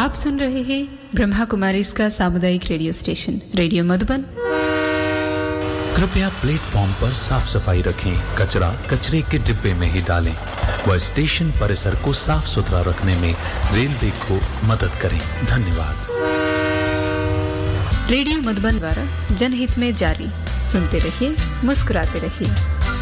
आप सुन रहे हैं ब्रह्मा कुमारी इसका सामुदायिक रेडियो स्टेशन रेडियो मधुबन। कृपया प्लेटफॉर्म पर साफ सफाई रखें, कचरा कचरे के डिब्बे में ही डालें व स्टेशन परिसर को साफ सुथरा रखने में रेलवे को मदद करें। धन्यवाद। रेडियो मधुबन द्वारा जनहित में जारी। सुनते रहिए, मुस्कुराते रहिए।